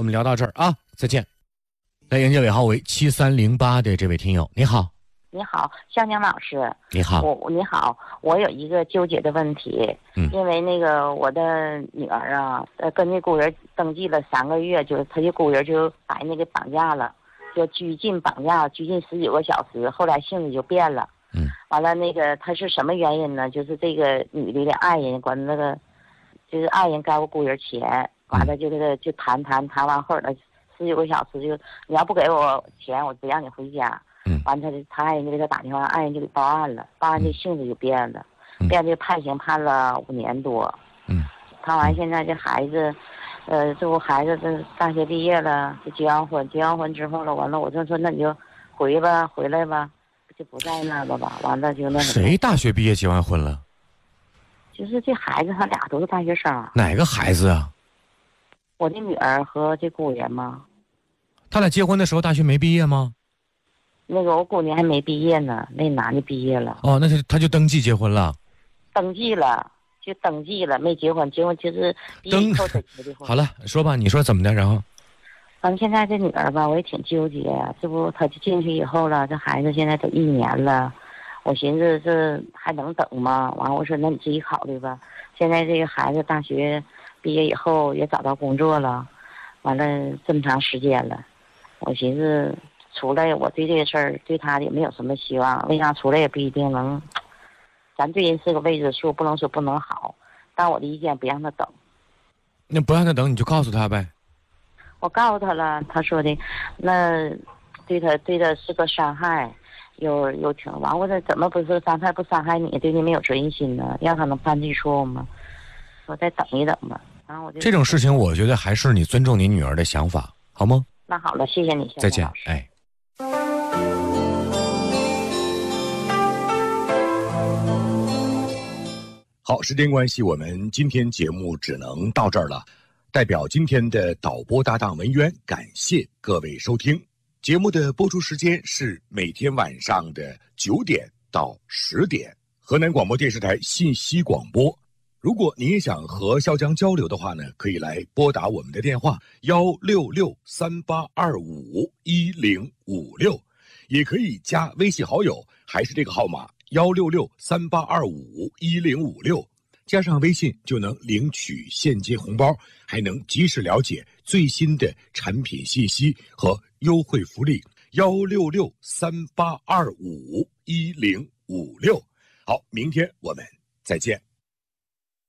我们聊到这儿啊，再见。来迎接尾号为7308的这位听友，你好。 你好，向江老师。 你好。 你好，我有一个纠结的问题。因为那个我的女儿啊，跟那雇人登记了3个月，就是他这雇人就把那个绑架了，就拘禁绑架，拘禁19个小时，后来性质就变了。完了那个他是什么原因呢？就是这个女的爱人管那个，就是爱人该我雇人钱，完了就这个就谈完后了19个小时就你要不给我钱，我不让你回家。完他爱人就给他打电话，爱人就给报案了，报案这性质就变了，变这判刑判了5年多。判完现在这孩子，这不孩子这大学毕业了，就结完婚之后了，完了我就说那你就回来吧，就不在那个吧，完了就那。 谁大学毕业结完婚了？ 就是这孩子他俩都是大学生。 哪个孩子啊？ 我的女儿和这雇人吗？ 他俩结婚的时候大学没毕业吗？ 那个我姑娘还没毕业呢，那男的毕业了。 哦，那他就登记结婚了。 登记了，没结婚，结婚就是毕业以后才结的婚。 好了，说吧，你说怎么的？然后， 反正现在这女儿吧，我也挺纠结。这不，她就进去以后了，这孩子现在都1年了，我寻思这还能等吗？完，我说那你自己考虑吧。现在这个孩子大学毕业以后也找到工作了，完了这么长时间了，我寻思。出来，我对这个事儿对他也没有什么希望。为啥出来也不一定能？咱对人是个未知数，不能说不能好。但我的意见不让他等。 那不让他等，你就告诉他呗。 我告诉他了，他说的，那对他是个伤害，又挺完。我说怎么不是伤害不伤害你？对你没有责任心呢？让他能犯这错误吗？我再等一等吧。然后我就这种事情，我觉得还是你尊重你女儿的想法，好吗？ 那好了，谢谢你， 再见。哎。 好，时间关系，我们今天节目只能到这儿了。代表今天的导播搭档文渊，感谢各位收听。节目的播出时间是每天晚上的9点到10点，河南广播电视台信息广播。如果您也想和潇江交流的话呢，可以来拨打我们的电话16638251056，也可以加微信好友，还是这个号码16638251056，加上微信就能领取现金红包，还能及时了解最新的产品信息和优惠福利。16638251056。好，明天我们再见。